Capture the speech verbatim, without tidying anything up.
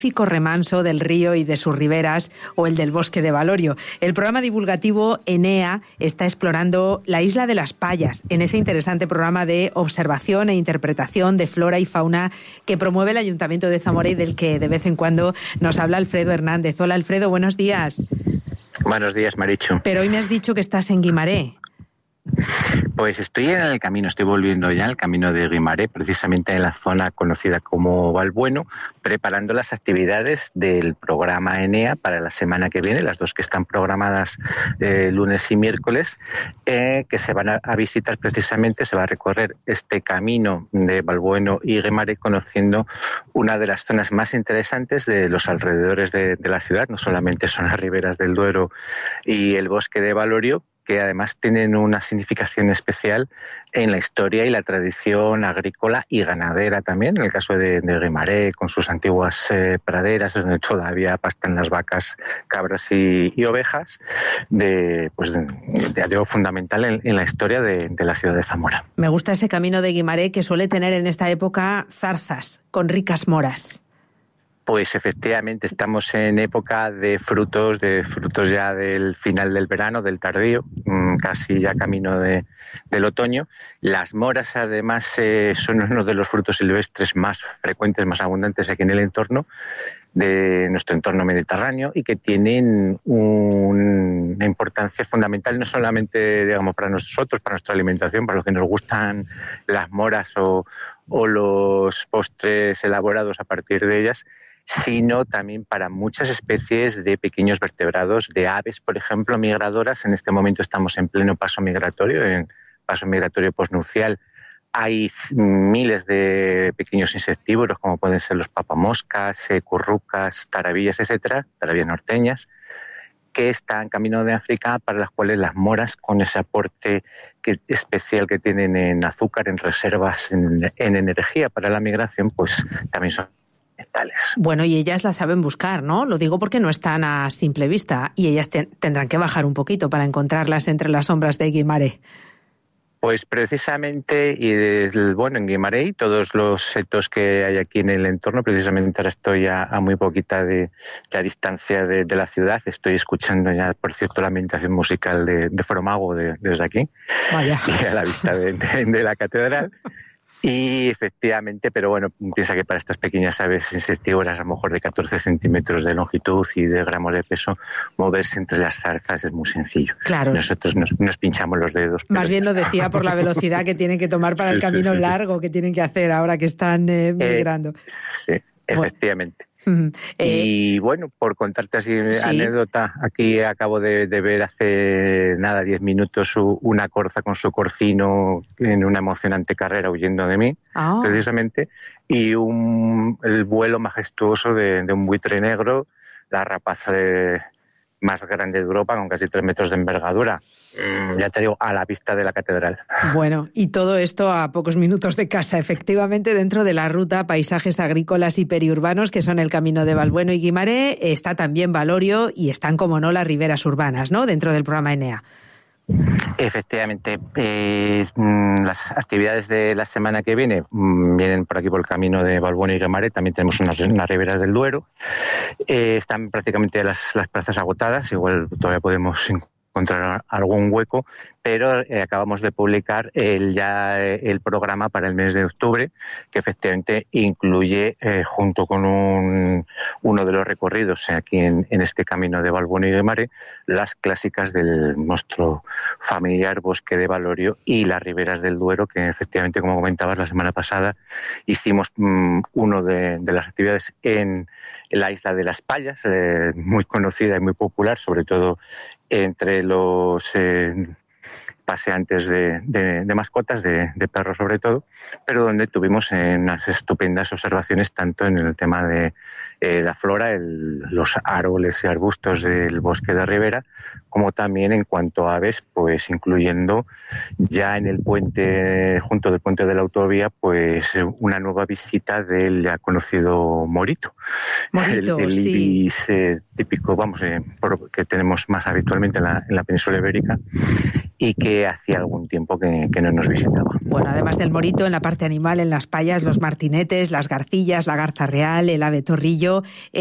remanso del río y de sus riberas o el del bosque de Valorio. El programa divulgativo ENEA está explorando la isla de las Payas en ese interesante programa de observación e interpretación de flora y fauna que promueve el Ayuntamiento de Zamora y del que de vez en cuando nos habla Alfredo Hernández. Hola Alfredo, buenos días. Buenos días, Marichu. Pero hoy me has dicho que estás en Guimaré. Pues estoy en el camino, estoy volviendo ya al camino de Guimaré, precisamente en la zona conocida como Valbueno, preparando las actividades del programa ENEA para la semana que viene, las dos que están programadas eh, lunes y miércoles, eh, que se van a, a visitar precisamente, se va a recorrer este camino de Valbueno y Guimaré conociendo una de las zonas más interesantes de los alrededores de, de la ciudad, no solamente son las riberas del Duero y el bosque de Valorio, que además tienen una significación especial en la historia y la tradición agrícola y ganadera también, en el caso de, de Guimaré, con sus antiguas eh, praderas, donde todavía pastan las vacas, cabras y, y ovejas, de, pues, de, de algo fundamental en, en la historia de, de la ciudad de Zamora. Me gusta ese camino de Guimaré que suele tener en esta época zarzas con ricas moras. Pues efectivamente estamos en época de frutos, de frutos ya del final del verano, del tardío, casi ya camino de, del otoño. Las moras además eh, son uno de los frutos silvestres más frecuentes, más abundantes aquí en el entorno de nuestro entorno mediterráneo y que tienen un, una importancia fundamental no solamente, digamos, para nosotros, para nuestra alimentación, para los que nos gustan las moras o, o los postres elaborados a partir de ellas, sino también para muchas especies de pequeños vertebrados, de aves, por ejemplo, migradoras. En este momento estamos en pleno paso migratorio, en paso migratorio posnupcial. Hay miles de pequeños insectívoros, como pueden ser los papamoscas, currucas, tarabillas, etcétera, tarabillas norteñas, que están camino de África, para las cuales las moras, con ese aporte que, especial que tienen en azúcar, en reservas, en, en energía para la migración, pues también son tales. Bueno, y ellas las saben buscar, ¿no? Lo digo porque no están a simple vista y ellas te, tendrán que bajar un poquito para encontrarlas entre las sombras de Guimaré. Pues precisamente, y bueno, en Guimaré y todos los setos que hay aquí en el entorno, precisamente ahora estoy a, a muy poquita de la distancia de, de la ciudad, estoy escuchando ya, por cierto, la ambientación musical de, de Fromago de, desde aquí, Vaya. Y a la vista de, de, de la catedral. Y efectivamente, pero bueno, piensa que para estas pequeñas aves insectívoras, a lo mejor de catorce centímetros de longitud y de gramos de peso, moverse entre las zarzas es muy sencillo. Claro. Nosotros nos, nos pinchamos los dedos. Más bien lo decía por la velocidad que tienen que tomar para sí, el camino sí, sí, largo que tienen que hacer ahora que están eh, migrando. Eh, sí, efectivamente. Bueno. Uh-huh. Eh, y bueno, por contarte así sí. anécdota, aquí acabo de, de ver hace nada, diez minutos, una corza con su corcino en una emocionante carrera huyendo de mí, oh. precisamente, y un, el vuelo majestuoso de, de un buitre negro, la rapaza de, más grande de Europa, con casi tres metros de envergadura. Ya te digo, a la vista de la catedral. Bueno, y todo esto a pocos minutos de casa, efectivamente, dentro de la ruta Paisajes Agrícolas y Periurbanos, que son el camino de Valbueno y Guimaré, está también Valorio y están, como no, las riberas urbanas, ¿no?, dentro del programa ENEA. Efectivamente, eh, las actividades de la semana que viene mmm, vienen por aquí por el camino de Valbueno y Guimaré. También tenemos unas, unas riberas del Duero. Eh, están prácticamente las, las plazas agotadas, igual todavía podemos encontrar algún hueco, pero eh, acabamos de publicar el, ya eh, el programa para el mes de octubre, que efectivamente incluye, eh, junto con un, uno de los recorridos aquí en, en este camino de Valbueno y Guimaré, las clásicas del nuestro familiar bosque de Valorio y las riberas del Duero, que efectivamente, como comentabas, la semana pasada hicimos mmm, uno de, de las actividades en, en la isla de las Payas, eh, muy conocida y muy popular, sobre todo entre los eh, paseantes de, de, de mascotas, de, de perros sobre todo, pero donde tuvimos eh, unas estupendas observaciones tanto en el tema de eh, la flora, el, los árboles y arbustos del bosque de ribera, como también en cuanto a aves, pues incluyendo ya en el puente, junto del puente de la autovía, pues una nueva visita del ya conocido morito. Morito, el, el sí. ibis eh, típico, vamos, eh, por, que tenemos más habitualmente en la, en la península ibérica, y que hacía algún tiempo que, que no nos visitaba. Bueno, además del morito, en la parte animal, en las payas, los martinetes, las garcillas, la garza real, el ave torrillo,